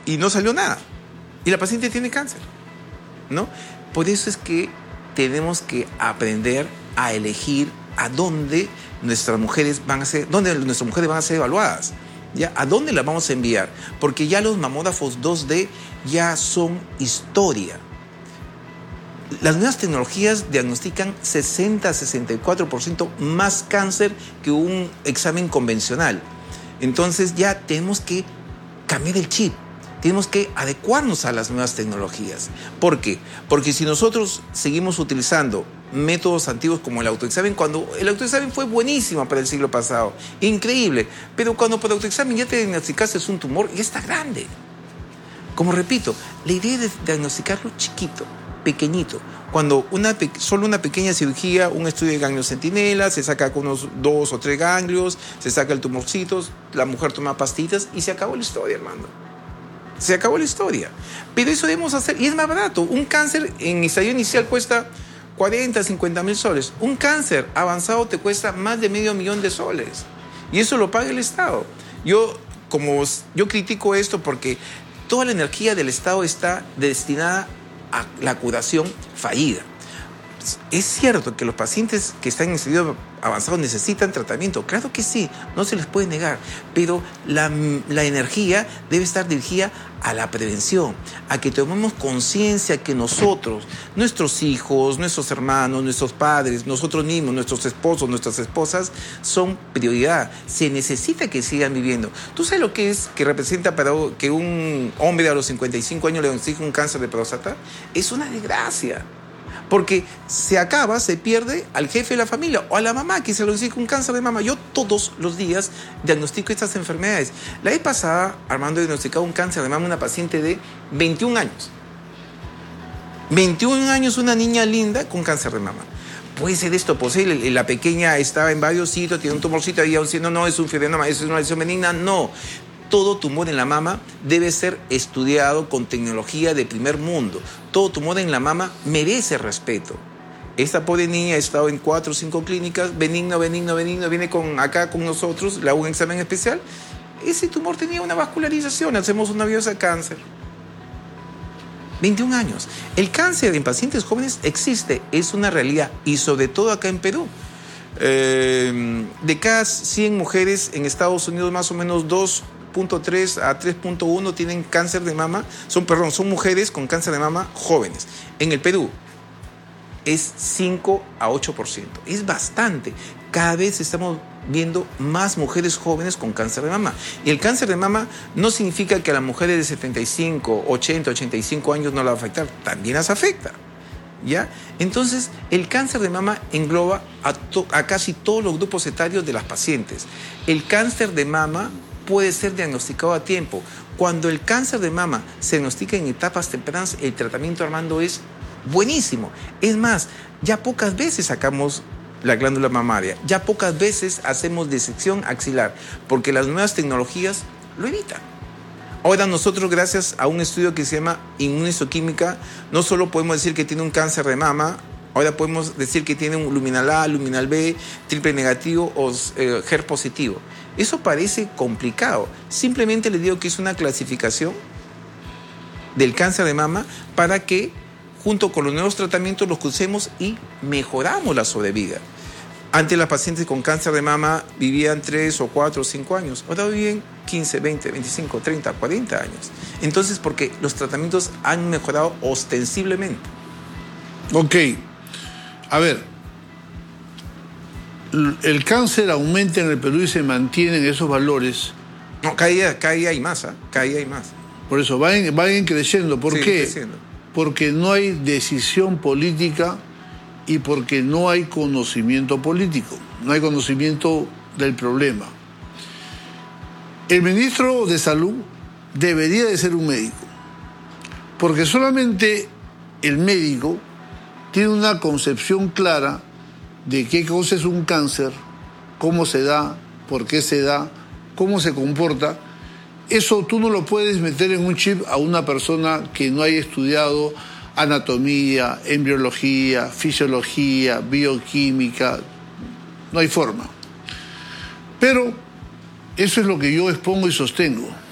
y no salió nada. Y la paciente tiene cáncer, ¿no? Por eso es que tenemos que aprender a elegir a dónde nuestras mujeres van a ser, evaluadas, ¿ya? ¿A dónde las vamos a enviar? Porque ya los mamógrafos 2D ya son historia. Las nuevas tecnologías diagnostican 60-64% más cáncer que un examen convencional. Entonces ya tenemos que cambiar el chip. Tenemos que adecuarnos a las nuevas tecnologías. ¿Por qué? Porque si nosotros seguimos utilizando métodos antiguos como el autoexamen, cuando el autoexamen fue buenísimo para el siglo pasado, increíble, pero cuando por autoexamen ya te diagnosticaste un tumor, ya está grande. Como repito, la idea es diagnosticarlo chiquito, pequeñito. Cuando solo una pequeña cirugía, un estudio de ganglios centinela, se saca con unos 2 o 3 ganglios, se saca el tumorcito, la mujer toma pastillas y se acabó la historia, hermano. Se acabó la historia. Pero eso debemos hacer, y es más barato. Un cáncer en estadio inicial cuesta 40, 50 mil soles. Un cáncer avanzado te cuesta más de $500,000 de soles. Y eso lo paga el Estado. Yo critico esto porque toda la energía del Estado está destinada a la curación fallida. Es cierto que los pacientes que están en estadio avanzado necesitan tratamiento, claro que sí, no se les puede negar, pero la energía debe estar dirigida a la prevención, a que tomemos conciencia que nosotros, nuestros hijos, nuestros hermanos, nuestros padres, nosotros mismos, nuestros esposos, nuestras esposas, son prioridad. Se necesita que sigan viviendo. ¿Tú sabes lo que es que representa para que un hombre a los 55 años le diagnostique un cáncer de próstata? Es una desgracia. Porque se pierde al jefe de la familia o a la mamá que se le diagnostica un cáncer de mama. Yo todos los días diagnostico estas enfermedades. La vez pasada, Armando diagnosticaba un cáncer de mama a una paciente de 21 años. 21 años, una niña linda con cáncer de mama. ¿Puede ser esto posible? La pequeña estaba en varios sitios, tiene un tumorcito, y aún diciendo, no, es un fibrinoma, es una lesión benigna. No. Todo tumor en la mama debe ser estudiado con tecnología de primer mundo. Todo tumor en la mama merece respeto. Esta pobre niña ha estado en 4 o 5 clínicas, benigno, viene acá con nosotros, le hago un examen especial. Ese tumor tenía una vascularización, hacemos una biopsia de cáncer. 21 años. El cáncer en pacientes jóvenes existe, es una realidad, y sobre todo acá en Perú. De cada 100 mujeres en Estados Unidos, más o menos 2.3 a 3.1 tienen cáncer de mama, son mujeres con cáncer de mama jóvenes. En el Perú es 5 a 8%. Es bastante. Cada vez estamos viendo más mujeres jóvenes con cáncer de mama. Y el cáncer de mama no significa que a las mujeres de 75, 80, 85 años no la va a afectar. También las afecta. ¿Ya? Entonces, el cáncer de mama engloba a casi todos los grupos etarios de las pacientes. El cáncer de mama puede ser diagnosticado a tiempo. Cuando el cáncer de mama se diagnostica en etapas tempranas, el tratamiento, Armando, es buenísimo. Es más, ya pocas veces sacamos la glándula mamaria, ya pocas veces hacemos disección axilar, porque las nuevas tecnologías lo evitan. Ahora nosotros, gracias a un estudio que se llama inmunohistoquímica, no solo podemos decir que tiene un cáncer de mama, ahora podemos decir que tiene un luminal A, luminal B, triple negativo o HER positivo. Eso parece complicado. Simplemente les digo que es una clasificación del cáncer de mama para que, junto con los nuevos tratamientos, los crucemos y mejoramos la sobrevida. Antes las pacientes con cáncer de mama vivían 3 o 4 o 5 años. Ahora viven 15, 20, 25, 30, 40 años. Entonces, porque los tratamientos han mejorado ostensiblemente. Ok. A ver. El cáncer aumenta en el Perú y se mantienen esos valores. No, caía y más, ¿eh? Caía y más. Por eso, van creciendo. ¿Por qué? Creciendo. Porque no hay decisión política y porque no hay conocimiento político, no hay conocimiento del problema. El ministro de Salud debería de ser un médico, porque solamente el médico tiene una concepción clara de qué cosa es un cáncer, cómo se da, por qué se da, cómo se comporta. Eso tú no lo puedes meter en un chip a una persona que no haya estudiado anatomía, embriología, fisiología, bioquímica. No hay forma. Pero eso es lo que yo expongo y sostengo.